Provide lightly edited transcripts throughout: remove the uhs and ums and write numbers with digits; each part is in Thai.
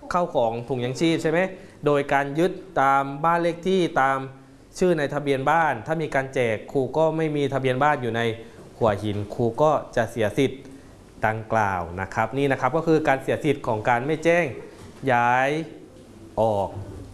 เข้าของถุงยังชีพใช่ไหมโดยการยึดตามบ้านเลขที่ตามชื่อในทะเบียนบ้านถ้ามีการแจกครูก็ไม่มีทะเบียนบ้านอยู่ในหัวหินครูก็จะเสียสิทธิ์ดังกล่าวนะครับนี่นะครับก็คือการเสียสิทธิ์ของการไม่แจ้งย้ายออก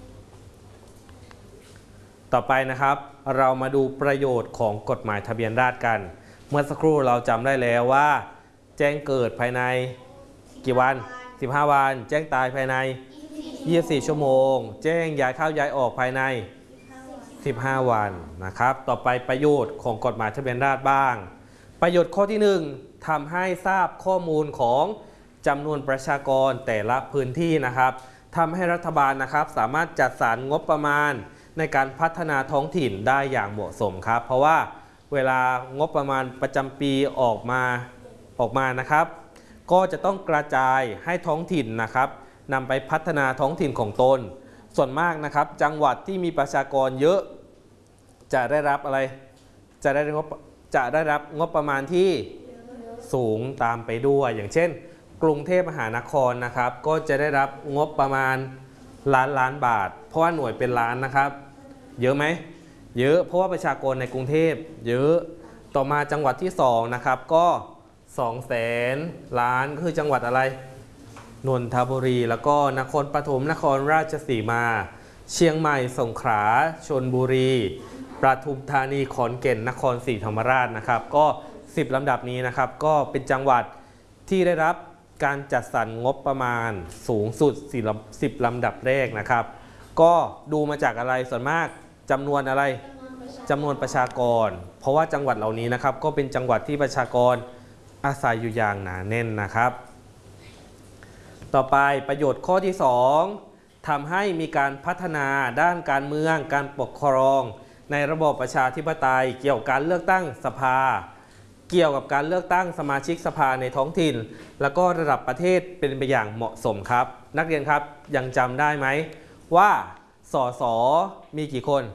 ต่อไปนะครับเรามาดูประโยชน์ของกฎหมายทะเบียนราษฎร์กันเมื่อสักครู่เราจำได้แล้วว่าแจ้งเกิดภายในกี่วัน15 วันแจ้งตายภายใน24 ชั่วโมงแจ้งย้ายเข้าย้ายออกภายใน15 วันนะครับต่อไปประโยชน์ของกฎหมายทะเบียนราษฎร์บ้างประโยชน์ข้อที่ 1ทำให้ทราบข้อมูลของจำนวนประชากรแต่ละพื้นที่นะครับทำให้รัฐบาลนะครับสามารถจัดสรรงบประมาณในการพัฒนาท้องถิ่นได้อย่างเหมาะสมครับเพราะว่าเวลางบประมาณประจำปีออกมานะครับก็จะต้องกระจายให้ท้องถิ่นนะครับนำไปพัฒนาท้องถิ่นของตนส่วนมากนะครับจังหวัดที่มีประชากรเยอะจะได้รับอะไรจะได้รับงบประมาณที่สูงตามไปด้วยอย่างเช่นกรุงเทพมหานครนะครับก็จะได้รับงบประมาณล้านบาทเพราะว่าหน่วยเป็นล้านนะครับเยอะไหมเยอะเพราะว่าประชากรในกรุงเทพเยอะต่อมาจังหวัดที่2นะครับก็200,000 ล้านก็คือจังหวัดอะไรนนทบุรีแล้วก็นครปฐมนครราชสีมาเชียงใหม่สงขลาชลบุรีปทุมธานีขอนแก่นนครศรีธรรมราชนะครับก็10 ลำดับนี้นะครับก็เป็นจังหวัดที่ได้รับการจัดสรรงบประมาณสูงสุด10 ลำดับแรกนะครับก็ดูมาจากอะไรส่วนมากจำนวนอะไรจำนวนประชากรเพราะว่าจังหวัดเหล่านี้นะครับก็เป็นจังหวัดที่ประชากรอาศัยอยู่อย่างหนาแน่นนะครับต่อไปประโยชน์ข้อที่ 2ทำให้มีการพัฒนาด้านการเมืองการปกครองในระบอบประชาธิปไตยเกี่ยวกับการเลือกตั้งสภาเกี่ยวกับการเลือกตั้งสมาชิกสภาในท้องถิ่นแล้วก็ระดับประเทศเป็นไปอย่างเหมาะสมครับนักเรียนครับยังจำได้ไหมว่าสสมีกี่คน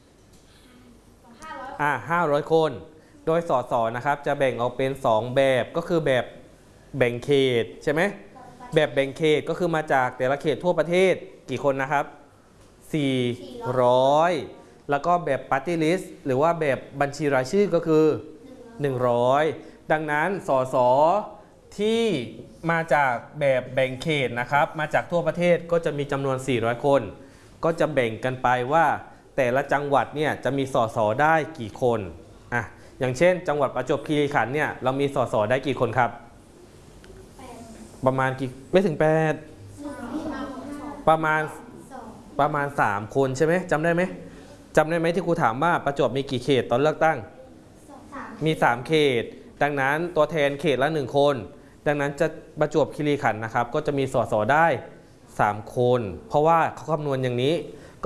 500 คนโดยสสนะครับจะแบ่งออกเป็น2แบบก็คือแบบแบ่งเขตใช่ไหมแบบแบ่งเขตก็คือมาจากแต่ละเขตทั่วประเทศกี่คนนะครับ400แล้วก็แบบปาร์ตี้ลิสต์หรือว่าแบบบัญชีรายชื่อก็คือ100ดังนั้นสสที่มาจากแบบแบ่งเขตนะครับมาจากทั่วประเทศก็จะมีจำนวน400 คนก็จะแบ่งกันไปว่าแต่ละจังหวัดเนี่ยจะมีสสได้กี่คนอย่างเช่นจังหวัดประจวบคีรีขันธ์เนี่ยเรามีสสได้กี่คนครับประมาณกี่ไม่ถึง8ประมาณ3 คนใช่ไหมจำได้ไหมที่ครูถามว่าประจวบมีกี่เขตตอนเลือกตั้งมี3 เขตดังนั้นตัวแทนเขตละ1 คนดังนั้นจะประจวบคีรีขันธ์นะครับก็จะมีสสได้3 คนเพราะว่าเขาคำนวณอย่างนี้ก็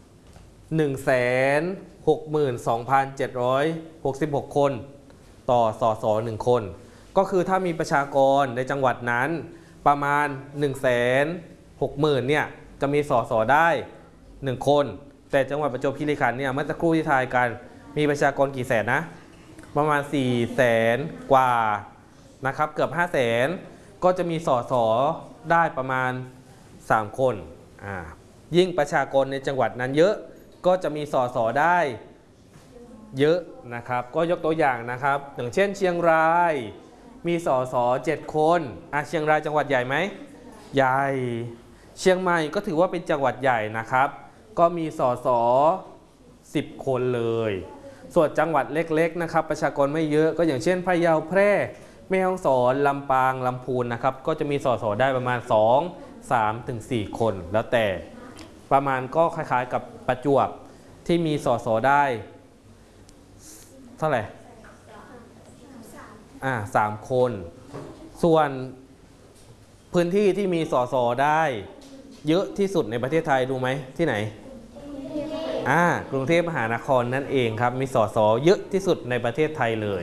162,766 คนต่อสส1 คนก็คือถ้ามีประชากรในจังหวัดนั้นประมาณ160,000เนี่ยจะมีสสได้1 คนแต่จังหวัดประจวบคีรีขันธ์เนี่ยเมื่อสักครู่ที่ทายกันมีประชากรกี่แสนนะประมาณ400,000 กว่านะครับเกือบ500,000ก็จะมีสสได้ประมาณ3 คนยิ่งประชากรในจังหวัดนั้นเยอะก็จะมีสสได้เยอะนะครับก็ยกตัวอย่างนะครับอย่างเช่นเชียงรายมีสส7 คนเชียงรายจังหวัดใหญ่ไหมใหญ่เชียงใหม่ก็ถือว่าเป็นจังหวัดใหญ่นะครับก็มีสส10 คนเลยส่วนจังหวัดเล็กๆนะครับประชากรไม่เยอะก็อย่างเช่นพะเยาแพร่แม่ฮ่องสอนลำปางลำพูนนะครับก็จะมีสสได้ประมาณ3 ถึง 4 คนแล้วแต่ประมาณก็คล้ายๆกับประจวบที่มีสสได้เท่าไหร่3 คนส่วนพื้นที่ที่มีสสได้เยอะที่สุดในประเทศไทยดูไหมที่ไหนกรุงเทพมหานครนั่นเองครับมีสสเยอะที่สุดในประเทศไทยเลย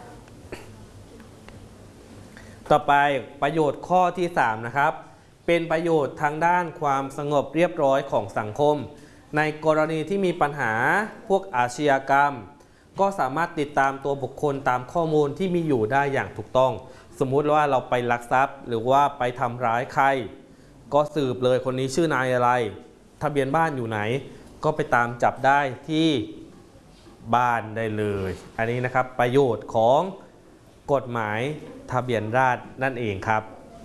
ต่อไปประโยชน์ข้อที่3นะครับเป็นประโยชน์ทางด้านความสงบเรียบร้อยของสังคมในกรณีที่มีปัญหาพวกอาชญากรรมก็สามารถติดตามตัวบุคคลตามข้อมูลที่มีอยู่ได้อย่างถูกต้องสมมุติว่าเราไปลักทรัพย์หรือว่าไปทำร้ายใครก็สืบเลยคนนี้ชื่อนายอะไรทะเบียนบ้านอยู่ไหนก็ไปตามจับได้ที่บ้านได้เลยอันนี้นะครับประโยชน์ของกฎหมายทะเบียนราษฎร์นั่นเองครับ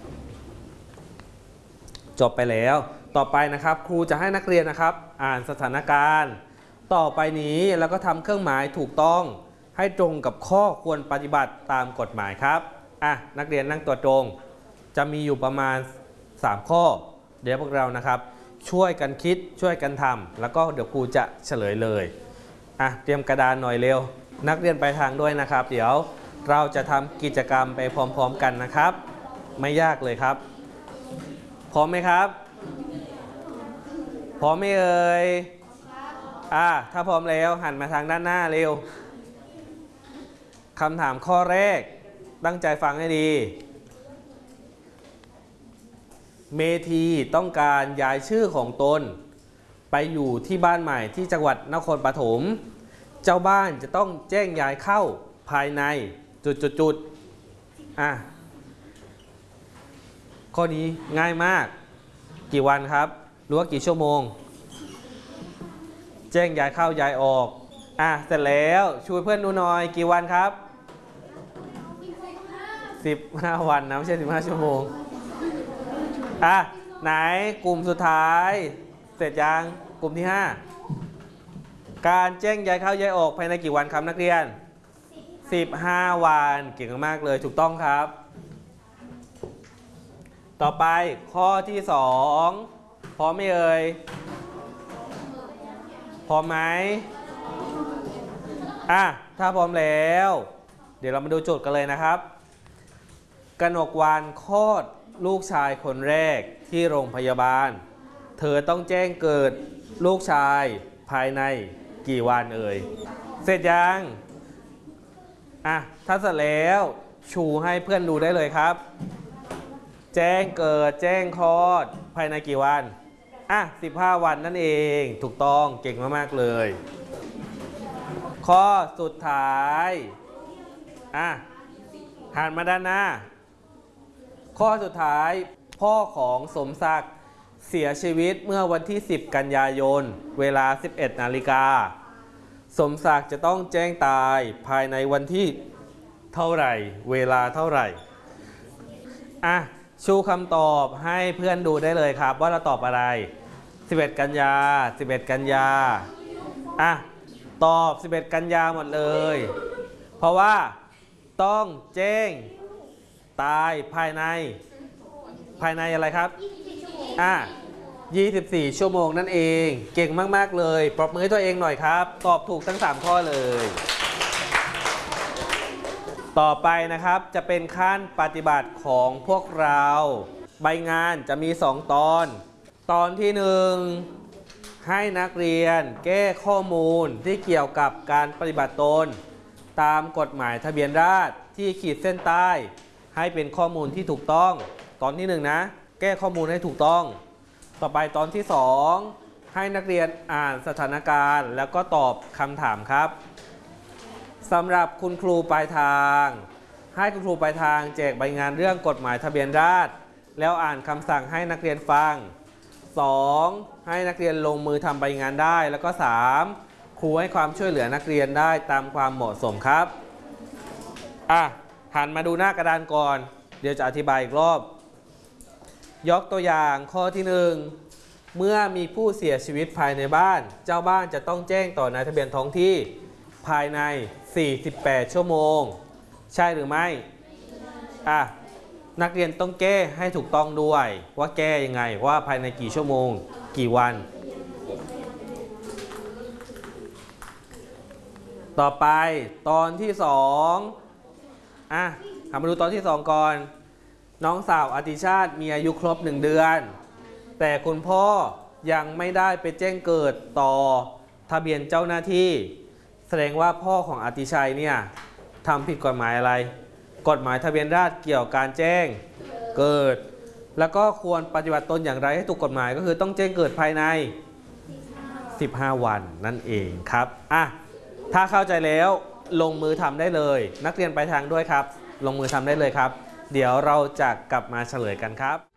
จบไปแล้วต่อไปนะครับครูจะให้นักเรียนนะครับอ่านสถานการณ์ต่อไปนี้แล้วก็ทำเครื่องหมายถูกต้องให้ตรงกับข้อควรปฏิบัติตามกฎหมายครับนักเรียนนั่งตัวตรงจะมีอยู่ประมาณ3ข้อเดี๋ยวพวกเรานะครับช่วยกันคิดช่วยกันทำแล้วก็เดี๋ยวครูจะเฉลยเลยเตรียมกระดานหน่อยเร็วนักเรียนไปทางด้วยนะครับเดี๋ยวเราจะทำกิจกรรมไปพร้อมๆกันนะครับไม่ยากเลยครับพร้อมไหมครับพร้อมไหมเอ่ยถ้าพร้อมแล้วหันมาทางด้านหน้าเร็วคำถามข้อแรกตั้งใจฟังให้ดีเมธีต้องการย้ายชื่อของตนไปอยู่ที่บ้านใหม่ที่จังหวัดนครปฐมเจ้าบ้านจะต้องแจ้งย้ายเข้าภายในจุดข้อนี้ง่ายมากกี่วันครับหรือว่ากี่ชั่วโมงแจ้งย้ายเข้าย้ายออกเสร็จแล้วช่วยเพื่อนดูหน่อยกี่วันครับ15 วันนะไม่ใช่15 ชั่วโมงไหนกลุ่มสุดท้ายเสร็จยังกลุ่มที่5การแจ้งย้ายเข้าย้ายออกภายในกี่วันครับนักเรียน15 วันเก่งมากเลยถูกต้องครับต่อไปข้อที่2พร้อมไหมเอ่ยพร้อมไหมถ้าพร้อมแล้วเดี๋ยวเรามาดูโจทย์กันเลยนะครับกนกวรรณคลอดลูกชายคนแรกที่โรงพยาบาลเธอต้องแจ้งเกิดลูกชายภายในกี่วันเอ่ยเสร็จยังถ้าเสร็จแล้วชูให้เพื่อนดูได้เลยครับแจ้งเกิดแจ้งคลอดภายในกี่วัน15 วันนั่นเองถูกต้องเก่งมากๆเลยข้อสุดท้ายหันมาด้านหน้าข้อสุดท้ายพ่อของสมศักดิ์เสียชีวิตเมื่อวันที่10 กันยายนเวลา 11 นาฬิกาสมศักดิ์จะต้องแจ้งตายภายในวันที่เท่าไหร่เวลาเท่าไหร่ชูคำตอบให้เพื่อนดูได้เลยครับว่าเราตอบอะไร11 กันยา11 กันยาตอบ11 กันยาหมดเลยเพราะว่าต้องแจ้งตายภายในอะไรครับ24 ชั่วโมงนั่นเองเก่งมากๆเลยปรบมือให้ตัวเองหน่อยครับตอบถูกทั้ง3ข้อเลยต่อไปนะครับจะเป็นขั้นปฏิบัติของพวกเราใบงานจะมี2 ตอนที่1ให้นักเรียนแก้ข้อมูลที่เกี่ยวกับการปฏิบัติตนตามกฎหมายทะเบียนราษฎร์ที่ขีดเส้นใต้ให้เป็นข้อมูลที่ถูกต้องตอนที่1นะแก้ข้อมูลให้ถูกต้องต่อไปตอนที่2ให้นักเรียนอ่านสถานการณ์แล้วก็ตอบคำถามครับสำหรับคุณครูปลายทางให้คุณครูปลายทางแจกใบงานเรื่องกฎหมายทะเบียนราษฎร์แล้วอ่านคำสั่งให้นักเรียนฟัง2ให้นักเรียนลงมือทำใบงานได้แล้วก็3ครูให้ความช่วยเหลือนักเรียนได้ตามความเหมาะสมครับหันมาดูหน้ากระดานก่อนเดี๋ยวจะอธิบายอีกรอบยกตัวอย่างข้อที่1เมื่อมีผู้เสียชีวิตภายในบ้านเจ้าบ้านจะต้องแจ้งต่อนายทะเบียนท้องที่ภายใน48 ชั่วโมงใช่หรือไม่นักเรียนต้องแก้ให้ถูกต้องด้วยว่าแก้ยังไงว่าภายในกี่ชั่วโมงกี่วันต่อไปตอนที่2มาดูตอนที่2ก่อนน้องสาวอติชาติมีอายุครบ1 เดือนแต่คุณพ่อยังไม่ได้ไปแจ้งเกิดต่อทะเบียนเจ้าหน้าที่แสดงว่าพ่อของอติชัยเนี่ยทำผิดกฎหมายอะไรกฎหมายทะเบียนราษฎร์เกี่ยวกับการแจ้งเกิดแล้วก็ควรปฏิบัติตนอย่างไรให้ถูกกฎหมายก็คือต้องแจ้งเกิดภายใน15 วันนั่นเองครับถ้าเข้าใจแล้วลงมือทำได้เลยนักเรียนไปทางด้วยครับลงมือทำได้เลยครับเดี๋ยวเราจะกลับมาเฉลยกันครับ